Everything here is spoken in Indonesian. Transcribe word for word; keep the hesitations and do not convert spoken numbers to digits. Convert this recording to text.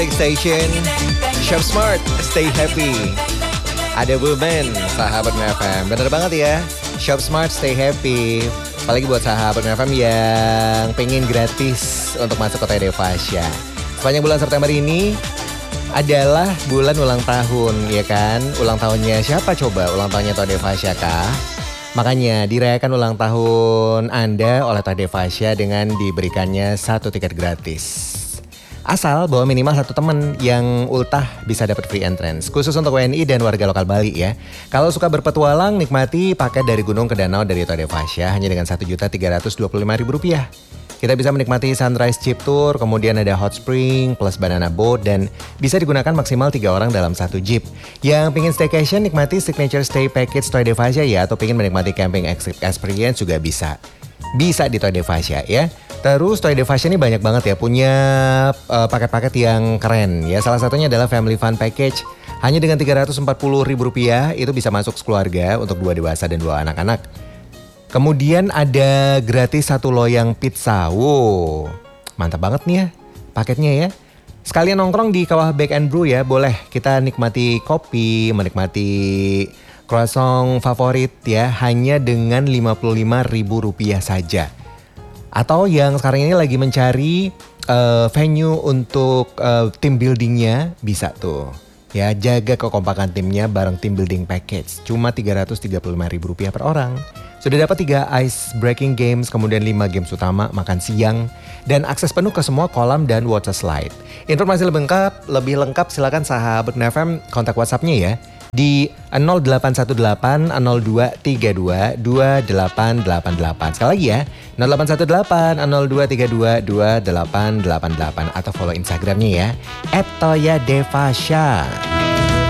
Station, Shop Smart, Stay Happy. Ada Women, sahabat M F M. Bener banget ya, Shop Smart, Stay Happy. Apalagi buat sahabat M F M yang pengen gratis untuk masuk ke Toy Devasya. Sepanjang bulan September ini adalah bulan ulang tahun, ya kan? Ulang tahunnya siapa coba? Ulang tahunnya Toy Devasya kah? Makanya dirayakan ulang tahun Anda oleh Toy Devasya dengan diberikannya satu tiket gratis. Asal bawa minimal satu teman yang ultah bisa dapat free entrance. Khusus untuk W N I dan warga lokal Bali ya. Kalau suka berpetualang, nikmati paket dari gunung ke danau dari Toy Devasya hanya dengan satu juta tiga ratus dua puluh lima ribu rupiah. Kita bisa menikmati sunrise jeep tour, kemudian ada hot spring plus banana boat dan bisa digunakan maksimal tiga orang dalam satu jeep. Yang pingin staycation, nikmati signature stay package Toy Devasya ya, atau pingin menikmati camping experience juga bisa. Bisa di Toy Devasya ya. Terus Toy Devasya ini banyak banget ya punya uh, paket-paket yang keren ya. Salah satunya adalah Family Fun Package. Hanya dengan tiga ratus empat puluh ribu rupiah itu bisa masuk sekeluarga untuk dua dewasa dan dua anak-anak. Kemudian ada gratis satu loyang pizza. Wow, mantap banget nih ya paketnya ya. Sekalian nongkrong di Kawah Bake and Brew ya. Boleh kita nikmati kopi, menikmati croissant favorit ya. Hanya dengan lima puluh lima ribu rupiah saja. Atau yang sekarang ini lagi mencari uh, venue untuk uh, team buildingnya bisa tuh. Ya, jaga kekompakan timnya bareng team building package. Cuma tiga ratus tiga puluh lima ribu rupiah per orang. Sudah dapat tiga ice breaking games, kemudian lima games utama, makan siang, dan akses penuh ke semua kolam dan water slide. Informasi lebih lengkap, lebih lengkap silakan sahabat N F M kontak WhatsApp-nya ya. Di nol delapan satu delapan nol dua tiga dua dua delapan delapan delapan. Sekali lagi ya, nol delapan satu delapan nol dua tiga dua dua delapan delapan delapan atau follow Instagramnya ya, et toya devasya.